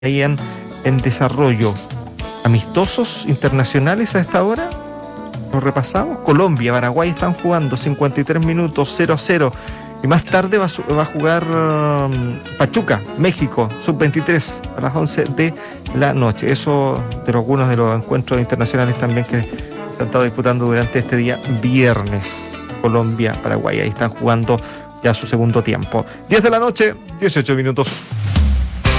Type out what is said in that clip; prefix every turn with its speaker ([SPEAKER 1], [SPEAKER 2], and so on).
[SPEAKER 1] ahí en desarrollo. Amistosos internacionales a esta hora, lo repasamos. Colombia, Paraguay están jugando 53 minutos, 0-0. Y más tarde va a jugar Pachuca, México, sub-23, a las 11 de la noche. Eso de algunos de los encuentros internacionales también que se han estado disputando durante este día viernes. Colombia, Paraguay, ahí están jugando ya su segundo tiempo. 10 de la noche, 18 minutos.